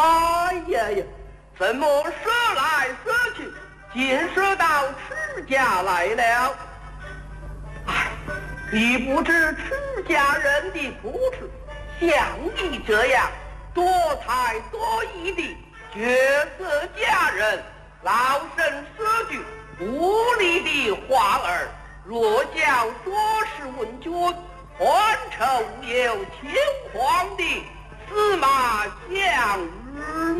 哎呀呀，怎么说来说去，竟说到持家来了？哎，你不知持家人的苦处，像你这样多才多艺的绝色佳人，老身说句无理的话儿，若叫说是问君，还愁有情况的司马相日。